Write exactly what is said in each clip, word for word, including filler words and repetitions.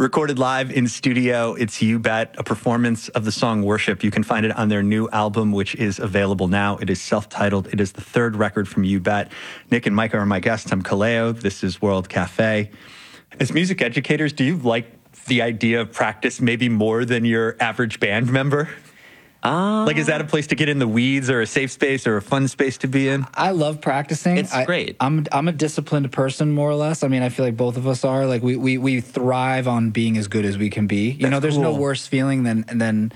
Recorded live in studio, it's You Bet, a performance of the song Worship. You can find it on their new album, which is available now. It is self-titled. It is the third record from You Bet. Nick and Micah are my guests. I'm Kaleo. This is World Cafe. As music educators, do you like the idea of practice maybe more than your average band member? Uh, like, is that a place to get in the weeds or a safe space or a fun space to be in? I love practicing. It's I, great. I'm I'm a disciplined person, more or less. I mean, I feel like both of us are. Like, we we, we thrive on being as good as we can be. You That's know, there's cool. no worse feeling than than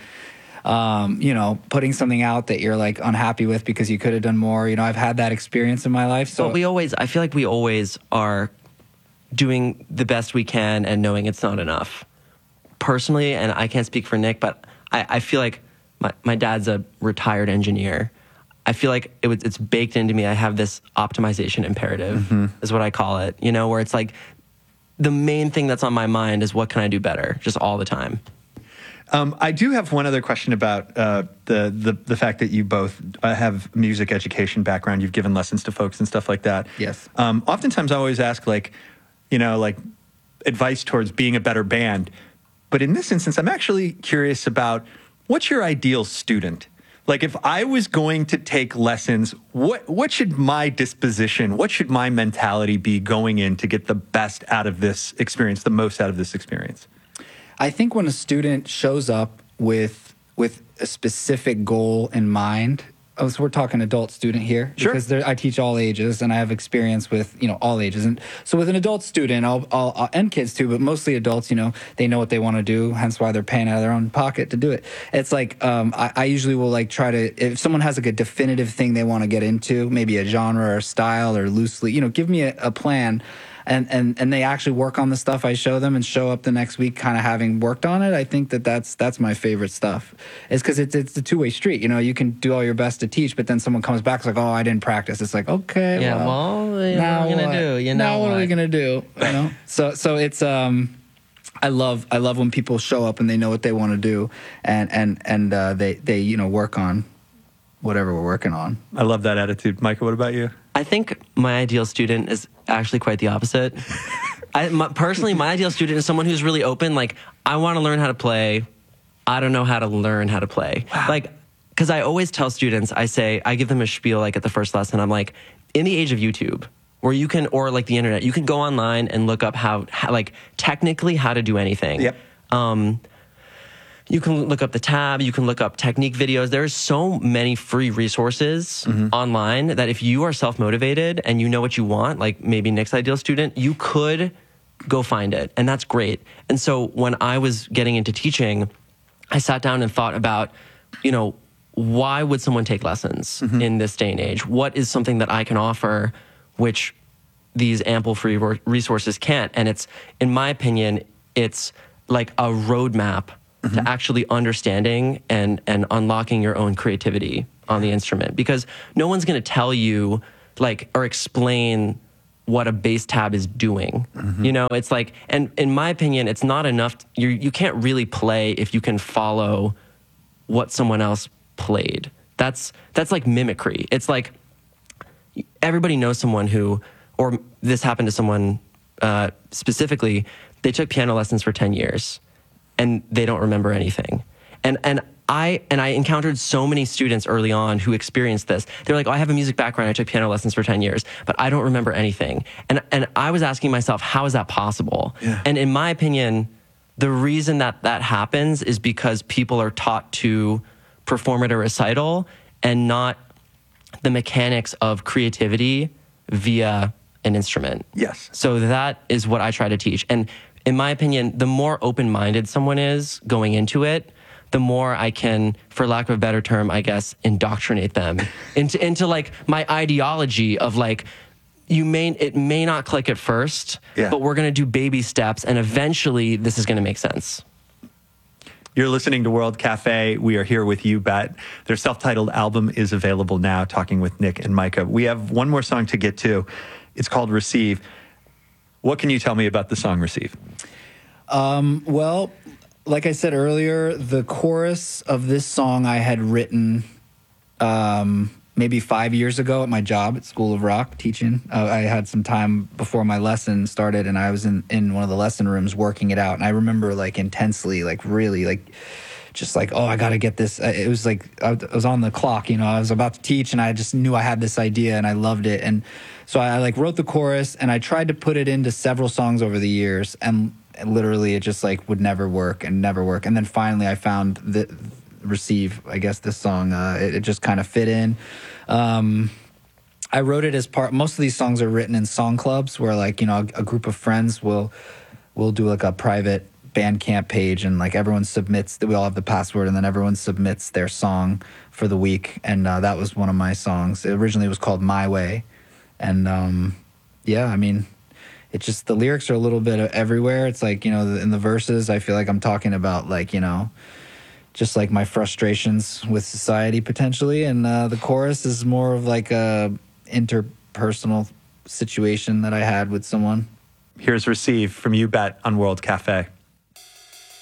um, you know, putting something out that you're like unhappy with because you could have done more. You know, I've had that experience in my life. So but we always, I feel like we always are doing the best we can and knowing it's not enough. Personally, and I can't speak for Nick, but I, I feel like my, my dad's a retired engineer. I feel like it was, it's baked into me. I have this optimization imperative, mm-hmm. is what I call it, you know, where it's like the main thing that's on my mind is what can I do better, just all the time. Um, I do have one other question about uh, the, the the fact that you both uh, have music education background. You've given lessons to folks and stuff like that. Yes. Um, oftentimes I always ask, like, you know, like advice towards being a better band. But in this instance, I'm actually curious about what's your ideal student? Like, if I was going to take lessons, what what should my disposition, what should my mentality be going in to get the best out of this experience, the most out of this experience? I think when a student shows up with with a specific goal in mind, oh, so we're talking adult student here, sure. because there, I teach all ages and I have experience with, you know, all ages. And so with an adult student, I'll, I'll, I'll and kids too, but mostly adults, you know, they know what they want to do, hence why they're paying out of their own pocket to do it. It's like, um, I, I usually will like try to, if someone has like a definitive thing they want to get into, maybe a genre or style or loosely, you know, give me a, a plan. And, and and they actually work on the stuff I show them and show up the next week kind of having worked on it. I think that that's that's my favorite stuff. It's because it's it's a two-way street. You know, you can do all your best to teach, but then someone comes back, it's like, oh, I didn't practice. It's like, okay, Yeah, well, well, now what are we going what? to do? You know, now what, what are we going to do? You know? so so it's... um. I love I love when people show up and they know what they want to do and, and, and uh, they, they, you know, work on whatever we're working on. I love that attitude. Micah, what about you? I think my ideal student is actually quite the opposite. I, my, personally, my ideal student is someone who's really open. Like, I want to learn how to play. I don't know how to learn how to play. Wow. Like, because I always tell students, I say, I give them a spiel like at the first lesson. I'm like, in the age of YouTube, where you can, or like the internet, you can go online and look up how, how like technically how to do anything. Yep. Um, You can look up the tab, you can look up technique videos. There's so many free resources mm-hmm. online that if you are self-motivated and you know what you want, like maybe Nick's ideal student, you could go find it. And that's great. And so when I was getting into teaching, I sat down and thought about, you know, why would someone take lessons mm-hmm. in this day and age? What is something that I can offer which these ample free resources can't? And it's, in my opinion, it's like a roadmap Mm-hmm. to actually understanding and, and unlocking your own creativity on the instrument. Because no one's going to tell you, like, or explain what a bass tab is doing. Mm-hmm. You know, it's like, and in my opinion, it's not enough. You you can't really play if you can follow what someone else played. That's, that's like mimicry. It's like, everybody knows someone who, or this happened to someone uh, specifically, they took piano lessons for ten years. And they don't remember anything. And and I and I encountered so many students early on who experienced this. They're like, oh, I have a music background. I took piano lessons for ten years, but I don't remember anything. And and I was asking myself, how is that possible? Yeah. And in my opinion, the reason that that happens is because people are taught to perform at a recital and not the mechanics of creativity via an instrument. Yes. So that is what I try to teach. And in my opinion, the more open-minded someone is going into it, the more I can, for lack of a better term, I guess, indoctrinate them into into like my ideology of like, you may it may not click at first, yeah. but we're gonna do baby steps, and eventually this is gonna make sense. You're listening to World Cafe. We are here with You Bet. Their self-titled album is available now, talking with Nick and Micah. We have one more song to get to. It's called Receive. What can you tell me about the song Receive? Um, well, like I said earlier, the chorus of this song I had written um, maybe five years ago at my job at School of Rock teaching. Uh, I had some time before my lesson started, and I was in, in one of the lesson rooms working it out. And I remember like intensely, like really like just like, oh, I got to get this. It was like I was on the clock, you know, I was about to teach, and I just knew I had this idea and I loved it. And so I like wrote the chorus, and I tried to put it into several songs over the years, and literally it just like would never work and never work. And then finally I found the Receive, I guess this song, uh, it, it just kind of fit in. Um, I wrote it as part, most of these songs are written in song clubs where like, you know, a, a group of friends will, will do like a private Bandcamp page, and like everyone submits, we all have the password, and then everyone submits their song for the week. And uh, that was one of my songs. It originally was called My Way. And um, yeah, I mean, it's just, the lyrics are a little bit everywhere. It's like, you know, in the verses, I feel like I'm talking about like, you know, just like my frustrations with society potentially. And uh, the chorus is more of like a interpersonal situation that I had with someone. Here's Receive from You Bet on World Cafe.